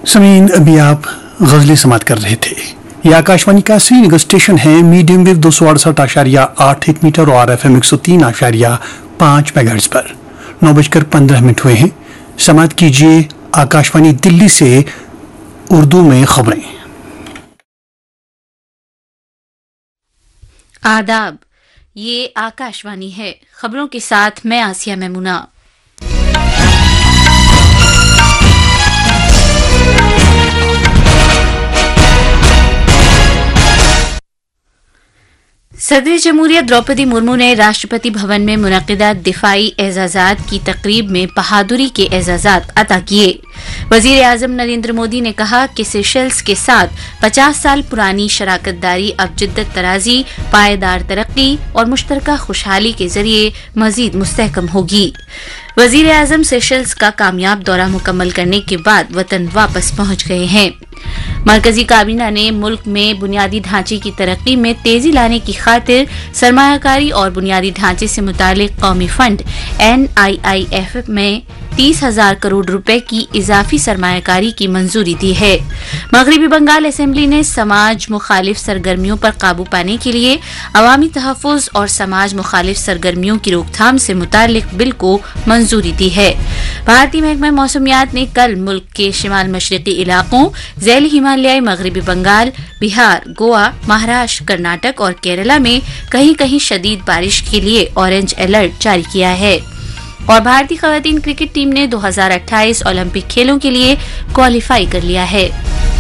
समीन, अभी आप गजलें समात कर रहे थे। यह आकाशवाणी का श्रीनगर स्टेशन है। मीडियम वेव 268.81 मीटर और FM 103.5 मेगाहर्ट्ज पर 9:15 हुए हैं। समात कीजिए आकाशवाणी दिल्ली से उर्दू में खबरें। आदाब, ये आकाशवाणी है। खबरों के साथ मैं आसिया मैमुना। सदर जमहूरियत द्रौपदी मुर्मू ने राष्ट्रपति भवन में मुनक्किदा दिफाई एजाजात की तकरीब में बहादुरी के एजाजात अता किए। वजीर आजम नरेंद्र मोदी ने कहा कि सेशल्स के साथ 50 साल पुरानी शराकतदारी अब जिद्दत तराजी, पायदार तरक्की और मुश्तरका खुशहाली के जरिए मजीद मुस्तहकम होगी। वजीर आजम सेशल्स का कामयाब दौरा मुकम्मल करने के बाद वतन वापस पहुंच गए हैं। मरकजी काबीना ने मुल्क में बुनियादी ढांचे की तरक्की में तेजी लाने की खातिर सरमायाकारी और बुनियादी ढांचे से मुतालिक कौमी फंड NIIF में 30,000 करोड़ रुपए की इजाफी सरमायाकारी की मंजूरी दी है। मगरबी बंगाल असेंबली ने समाज मुखालिफ सरगर्मियों पर काबू पाने के लिए अवामी तहफ़्फ़ुज़ और समाज मुखालिफ सरगर्मियों की रोकथाम से मुतालिक बिल को मंजूरी दी है। भारतीय महकमा मौसमियात ने कल मुल्क के शिमाल मशरक़ी इलाकों, ज़ैली हिमालयाई मगरबी बंगाल, बिहार, गोवा, महाराष्ट्र, कर्नाटक और केरला में कहीं कहीं शदीद बारिश के लिए ऑरेंज अलर्ट जारी किया है। और भारतीय खवातीन क्रिकेट टीम ने 2028 ओलंपिक खेलों के लिए क्वालिफाई कर लिया है।